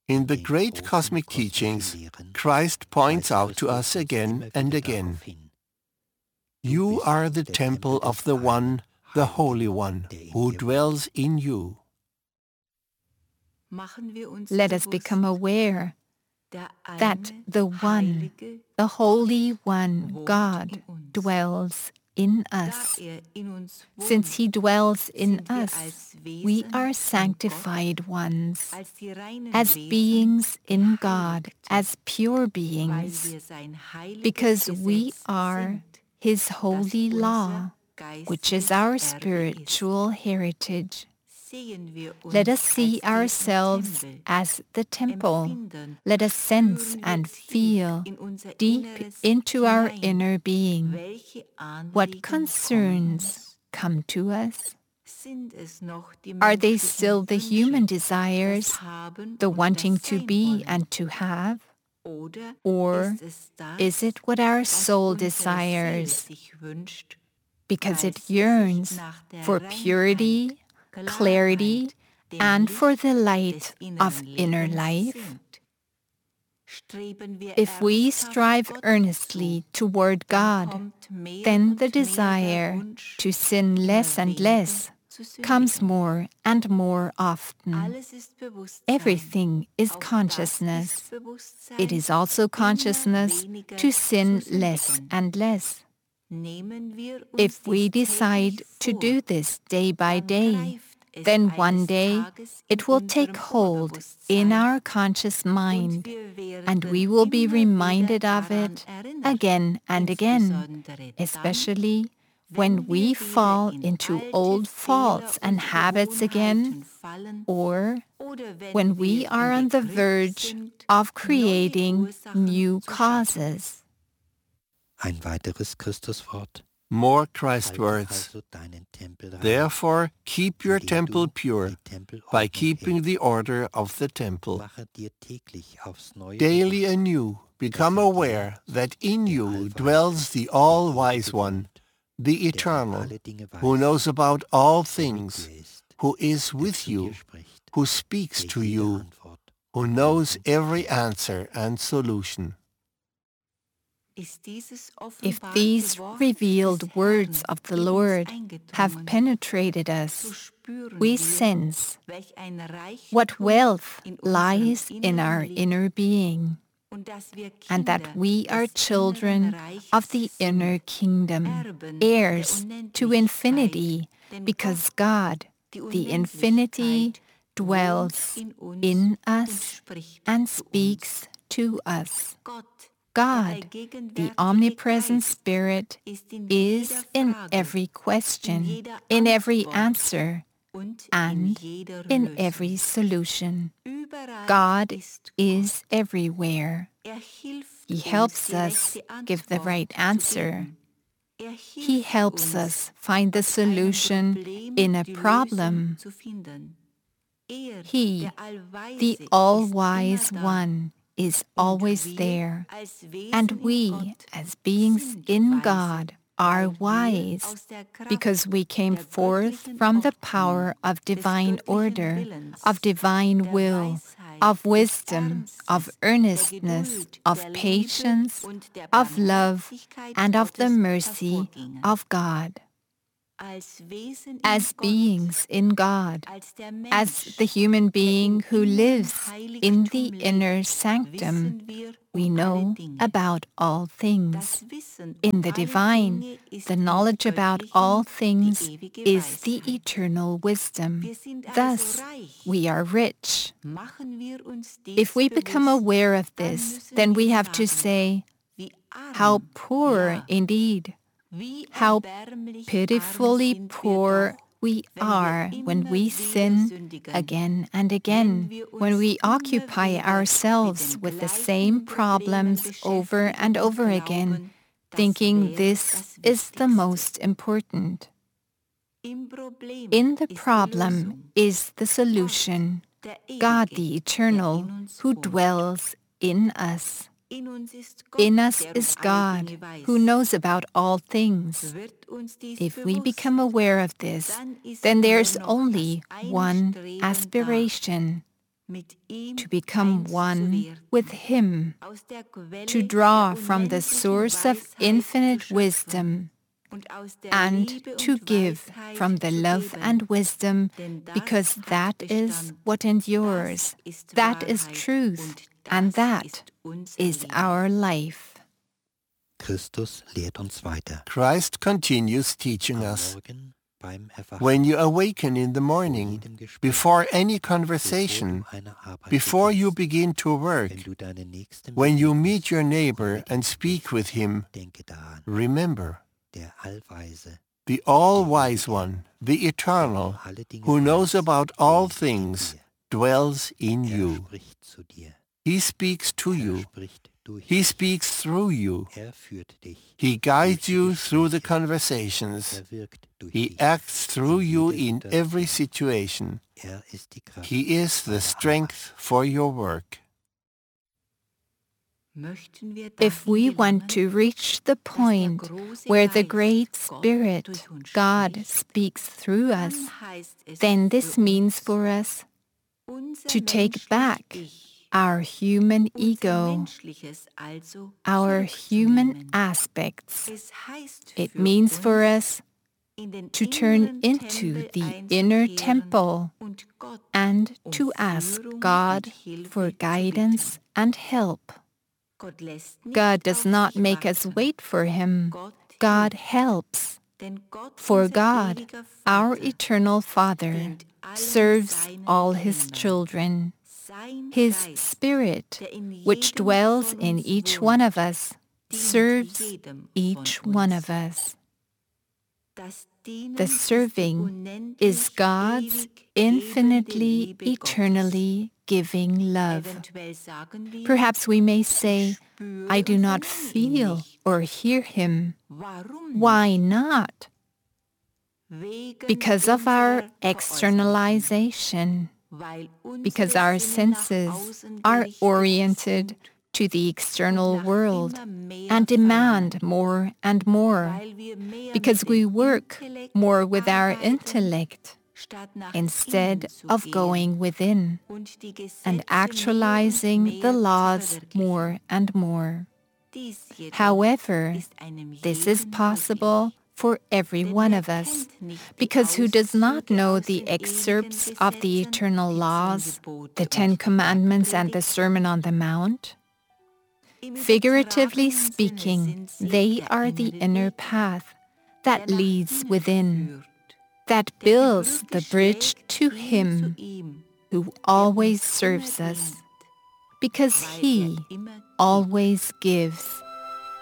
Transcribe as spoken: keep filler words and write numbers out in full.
In the great cosmic teachings, Christ points out to us again and again, "You are the temple of the One, the Holy One, who dwells in you." Let us become aware that the One, the Holy One, God, dwells in us. Since He dwells in us, we are sanctified ones, as beings in God, as pure beings, because we are His holy law, which is our spiritual heritage. Let us see ourselves as the temple. Let us sense and feel deep into our inner being what concerns come to us. Are they still the human desires, the wanting to be and to have? Or is it what our soul desires, because it yearns for purity, clarity, and for the light of inner life? If we strive earnestly toward God, then the desire to sin less and less comes more and more often. Everything is consciousness. It is also consciousness to sin less and less. If we decide to do this day by day, then one day it will take hold in our conscious mind, and we will be reminded of it again and again, especially when we fall into old faults and habits again, or when we are on the verge of creating new causes. Ein weiteres Christuswort. More Christ words. Therefore, keep your temple pure by keeping the order of the temple. Daily anew, become aware that in you dwells the All-Wise One, the Eternal, who knows about all things, who is with you, who speaks to you, who knows every answer and solution. If these revealed words of the Lord have penetrated us, we sense what wealth lies in our inner being, and that we are children of the inner kingdom, heirs to infinity, because God, the infinity, dwells in us and speaks to us. God, the omnipresent Spirit, is in every question, in every answer, and in every solution. God is everywhere. He helps us give the right answer. He helps us find the solution in a problem. He, the All-Wise One, is always there, and we, as beings in God, are wise, because we came forth from the power of divine order, of divine will, of wisdom, of earnestness, of patience, of love, and of the mercy of God. As beings in God, as the human being who lives in the inner sanctum, we know about all things. In the divine, the knowledge about all things is the eternal wisdom. Thus, we are rich. If we become aware of this, then we have to say, how poor indeed, how pitifully poor we are when we sin again and again, when we occupy ourselves with the same problems over and over again, thinking this is the most important. In the problem is the solution, God the Eternal, who dwells in us. In us is God, who knows about all things. If we become aware of this, then there's only one aspiration, to become one with Him, to draw from the source of infinite wisdom, and to give from the love and wisdom, because that is what endures, that is truth, and that is our life. Christus lehrt uns weiter. Christ continues teaching Am us. Morgen beim Erwachen, When you awaken in the vor morning, jedem Gespräch, before any bevor conversation, du einer Arbeit before you beginnst, begin to work, wenn du deinen Nächsten when you begegnest, meet your neighbor mit ihm and speak sprichst, with him, denke daran, remember, der Allweise, the all-wise one, the eternal, alle Dinge who knows weiß, about all wohnt in things, dir. dwells in Er you. spricht zu dir. He speaks to Er you. spricht durch He dich. speaks through you. Er führt dich. He durch guides die you through the Gespräche. conversations. Er wirkt durch He dich. acts through in you jeder in every Situation. situation. Er ist die Kraft He is the deiner strength for your work. If we want to reach the point where the Great Spirit, God, speaks through us, then this means for us to take back our human ego, our human aspects. It means for us to turn into the inner temple and to ask God for guidance and help. God does not make us wait for Him. God helps. For God, our eternal Father, serves all His children. His Spirit, which dwells in each one of us, serves each one of us. The serving is God's infinitely, eternally giving love. Perhaps we may say, I do not feel or hear Him. Why not? Because of our externalization, because our senses are oriented to the external world and demand more and more, because we work more with our intellect instead of going within and actualizing the laws more and more. However, this is possible for every one of us, because who does not know the excerpts of the eternal laws, the Ten Commandments and the Sermon on the Mount? Figuratively speaking, they are the inner path that leads within, that builds the bridge to Him who always serves us, because He always gives.